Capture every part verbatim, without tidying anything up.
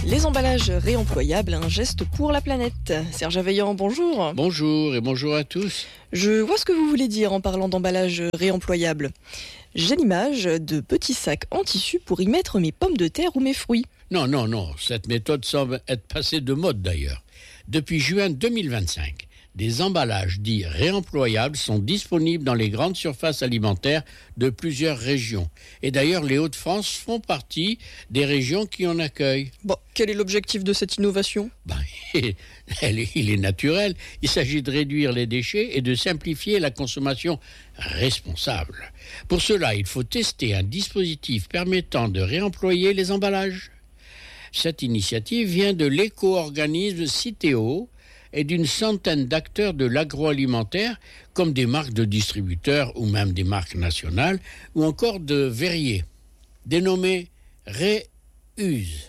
Les emballages réemployables, un geste pour la planète. Serge Aveillant, bonjour. Bonjour et bonjour à tous. Je vois ce que vous voulez dire en parlant d'emballages réemployables. J'ai l'image de petits sacs en tissu pour y mettre mes pommes de terre ou mes fruits. Non, non, non, cette méthode semble être passée de mode d'ailleurs. Depuis juin deux mille vingt-cinq, des emballages dits réemployables sont disponibles dans les grandes surfaces alimentaires de plusieurs régions. Et d'ailleurs, les Hauts-de-France font partie des régions qui en accueillent. Bon, quel est l'objectif de cette innovation ? Ben, elle est, il est naturel. Il s'agit de réduire les déchets et de simplifier la consommation responsable. Pour cela, il faut tester un dispositif permettant de réemployer les emballages. Cette initiative vient de l'éco-organisme Citeo et d'une centaine d'acteurs de l'agroalimentaire, comme des marques de distributeurs ou même des marques nationales, ou encore de verriers. Dénommé Reuse.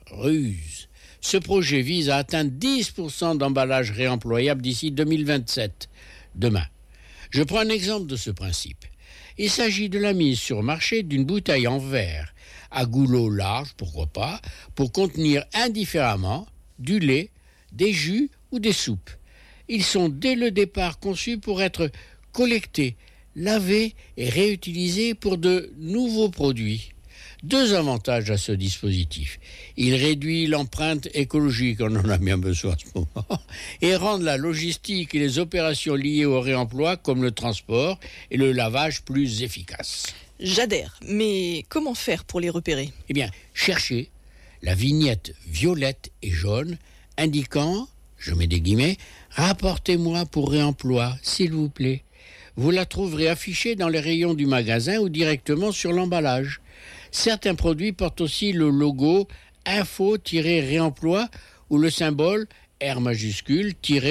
Reuse. Ce projet vise à atteindre dix pour cent d'emballages réemployables d'ici deux mille vingt-sept, demain. Je prends un exemple de ce principe. Il s'agit de la mise sur marché d'une bouteille en verre, à goulot large, pourquoi pas, pour contenir indifféremment du lait, des jus ou des soupes. Ils sont dès le départ conçus pour être collectés, lavés et réutilisés pour de nouveaux produits. Deux avantages à ce dispositif. Il réduit l'empreinte écologique, on en a bien besoin à ce moment, et rend la logistique et les opérations liées au réemploi, comme le transport et le lavage, plus efficaces. J'adhère, mais comment faire pour les repérer ? Eh bien, cherchez la vignette violette et jaune indiquant, je mets des guillemets, « Rapportez-moi pour réemploi, s'il vous plaît ». Vous la trouverez affichée dans les rayons du magasin ou directement sur l'emballage. Certains produits portent aussi le logo « Info-réemploi » ou le symbole R majuscule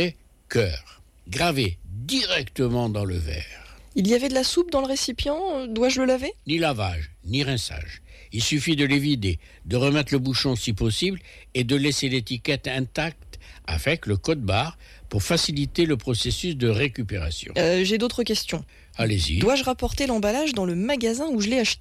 « cœur » gravé directement dans le verre. Il y avait de la soupe dans le récipient, dois-je le laver ? Ni lavage, ni rinçage. Il suffit de les vider, de remettre le bouchon si possible et de laisser l'étiquette intacte avec le code barre pour faciliter le processus de récupération. Euh, j'ai d'autres questions. Allez-y. Dois-je rapporter l'emballage dans le magasin où je l'ai acheté ?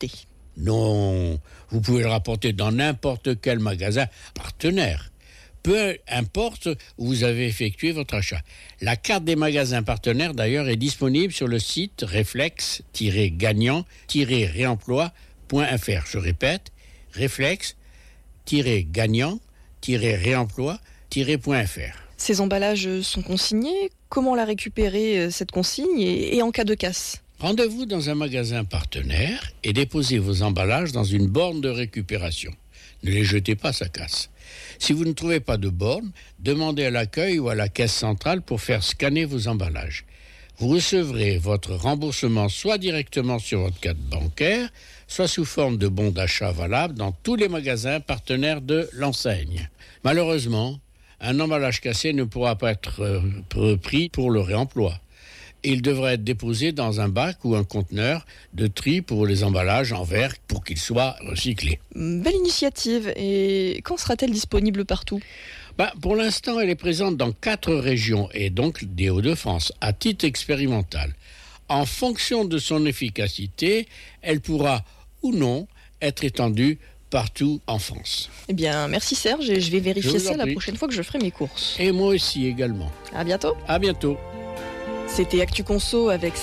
Non, vous pouvez le rapporter dans n'importe quel magasin partenaire. Peu importe où vous avez effectué votre achat. La carte des magasins partenaires, d'ailleurs, est disponible sur le site réflexe tiret gagnant tiret réemploi point f r. Je répète, réflexe tiret gagnant tiret réemploi point f r. Ces emballages sont consignés ? Comment la récupérer, cette consigne, et, et en cas de casse ? Rendez-vous dans un magasin partenaire et déposez vos emballages dans une borne de récupération. Ne les jetez pas, ça casse. Si vous ne trouvez pas de borne, demandez à l'accueil ou à la caisse centrale pour faire scanner vos emballages. Vous recevrez votre remboursement soit directement sur votre carte bancaire, soit sous forme de bon d'achat valable dans tous les magasins partenaires de l'enseigne. Malheureusement, un emballage cassé ne pourra pas être repris pour le réemploi. Il devrait être déposé dans un bac ou un conteneur de tri pour les emballages en verre pour qu'ils soient recyclés. Belle initiative. Et quand sera-t-elle disponible partout ? Ben, pour l'instant, elle est présente dans quatre régions et donc des Hauts-de-France à titre expérimental. En fonction de son efficacité, elle pourra ou non être étendue partout en France. Eh bien, merci Serge, et je vais vérifier je ça la prochaine fois que je ferai mes courses. Et moi aussi également. À bientôt. À bientôt. C'était Actu Conso avec